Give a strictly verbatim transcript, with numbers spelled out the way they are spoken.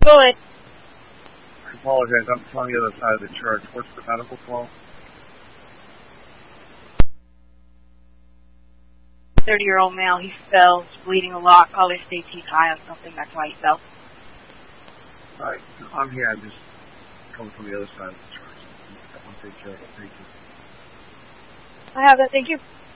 Go ahead. I apologize. I'm on the other side of the church. What's the medical call? thirty-year-old male. He fell, bleeding a lot. Probably states he's high on something. That's why he fell. All right. I'm here. I'm just coming from the other side of the church. I'll take care of it. Thank you. I have that. Thank you.